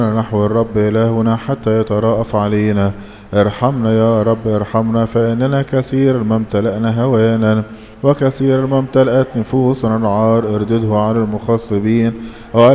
نحو الرب إلهنا حتى يتراءف علينا. ارحمنا يا رب ارحمنا، فإننا كثير ما امتلأنا هوانا وكثير ما امتلأت نفوسنا العار. اردده على المخصبين